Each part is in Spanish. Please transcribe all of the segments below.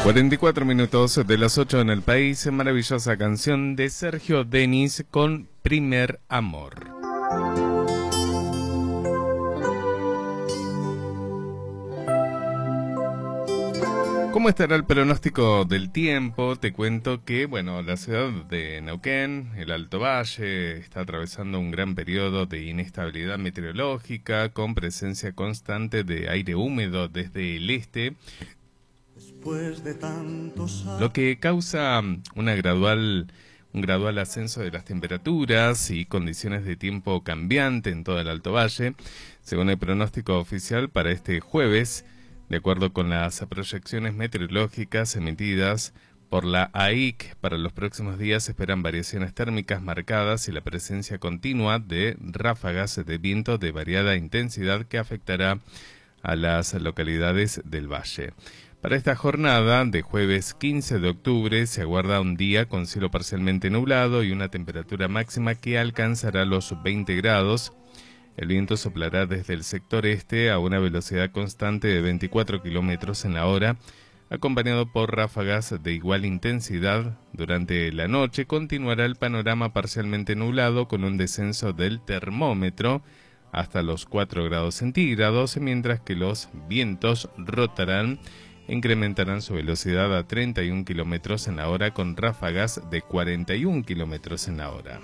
44 minutos de las 8 en el país. Maravillosa canción de Sergio Denis con Primer Amor. ¿Cómo estará el pronóstico del tiempo? Te cuento que, bueno, la ciudad de Neuquén, el Alto Valle, está atravesando un gran periodo de inestabilidad meteorológica con presencia constante de aire húmedo desde el este, lo que causa un gradual ascenso de las temperaturas y condiciones de tiempo cambiante en todo el Alto Valle, según el pronóstico oficial para este jueves. De acuerdo con las proyecciones meteorológicas emitidas por la AIC, para los próximos días se esperan variaciones térmicas marcadas y la presencia continua de ráfagas de viento de variada intensidad que afectará a las localidades del valle. Para esta jornada de jueves 15 de octubre se aguarda un día con cielo parcialmente nublado y una temperatura máxima que alcanzará los 20 grados. El viento soplará desde el sector este a una velocidad constante de 24 kilómetros en la hora, acompañado por ráfagas de igual intensidad. Durante la noche continuará el panorama parcialmente nublado con un descenso del termómetro hasta los 4 grados centígrados, mientras que los vientos incrementarán su velocidad a 31 kilómetros en la hora con ráfagas de 41 kilómetros en la hora.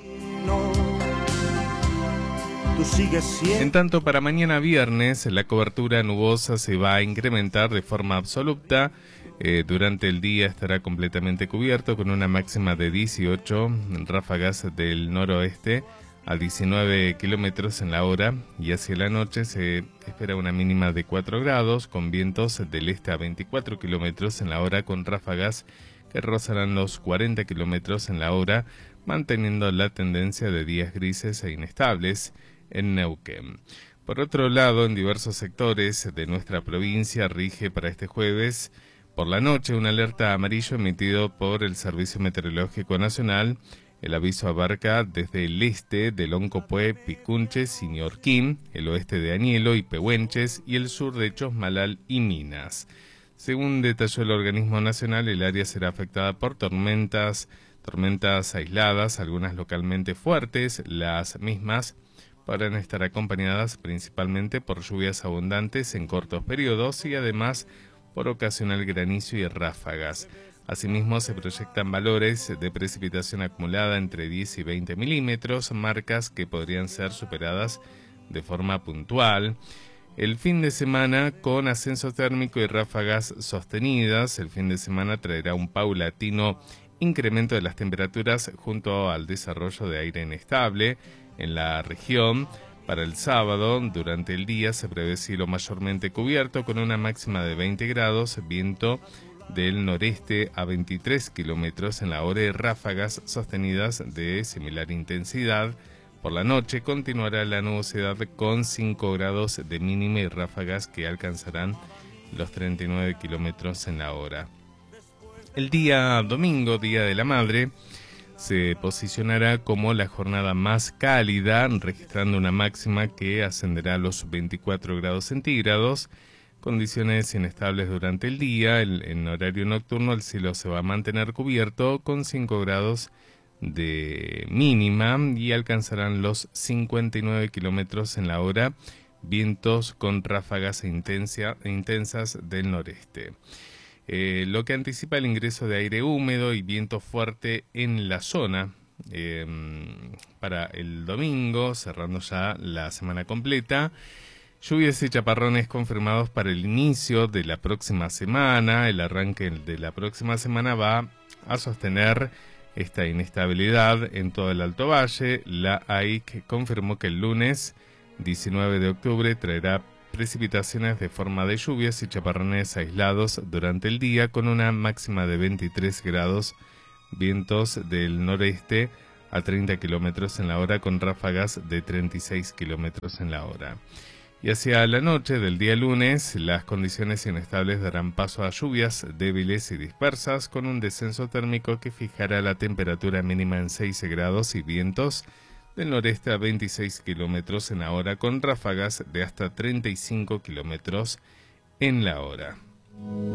En tanto, para mañana viernes, la cobertura nubosa se va a incrementar de forma absoluta. Durante el día estará completamente cubierto con una máxima de 18, ráfagas del noroeste a 19 kilómetros en la hora, y hacia la noche se espera una mínima de 4 grados con vientos del este a 24 kilómetros en la hora con ráfagas que rozarán los 40 kilómetros en la hora, manteniendo la tendencia de días grises e inestables en Neuquén. Por otro lado, en diversos sectores de nuestra provincia rige para este jueves por la noche un alerta amarillo emitido por el Servicio Meteorológico Nacional. El aviso abarca desde el este de Loncopué, Picunches y Ñorquín, el oeste de Añelo y Pehuenches y el sur de Chosmalal y Minas. Según detalló el organismo nacional, el área será afectada por tormentas aisladas, algunas localmente fuertes. Las mismas podrán estar acompañadas principalmente por lluvias abundantes en cortos periodos y además por ocasional granizo y ráfagas. Asimismo, se proyectan valores de precipitación acumulada entre 10 y 20 milímetros, marcas que podrían ser superadas de forma puntual. El fin de semana con ascenso térmico y ráfagas sostenidas. El fin de semana traerá un paulatino incremento de las temperaturas junto al desarrollo de aire inestable en la región. Para el sábado, durante el día, se prevé cielo mayormente cubierto con una máxima de 20 grados, viento del noreste a 23 kilómetros en la hora y ráfagas sostenidas de similar intensidad. Por la noche continuará la nubosidad con 5 grados de mínima y ráfagas que alcanzarán los 39 kilómetros en la hora. El día domingo, Día de la Madre, se posicionará como la jornada más cálida, registrando una máxima que ascenderá a los 24 grados centígrados. Condiciones inestables durante el día. En horario nocturno el cielo se va a mantener cubierto con 5 grados de mínima y alcanzarán los 59 kilómetros en la hora, vientos con ráfagas intensas del noreste. Lo que anticipa el ingreso de aire húmedo y viento fuerte en la zona. Para el domingo, cerrando ya la semana completa, lluvias y chaparrones confirmados para el inicio de la próxima semana. El arranque de la próxima semana va a sostener esta inestabilidad en todo el Alto Valle. La AIC confirmó que el lunes 19 de octubre traerá precipitaciones de forma de lluvias y chaparrones aislados durante el día con una máxima de 23 grados, vientos del noreste a 30 kilómetros en la hora con ráfagas de 36 kilómetros en la hora. Y hacia la noche del día lunes, las condiciones inestables darán paso a lluvias débiles y dispersas con un descenso térmico que fijará la temperatura mínima en 6 grados y vientos del noreste a 26 kilómetros en la hora con ráfagas de hasta 35 kilómetros en la hora.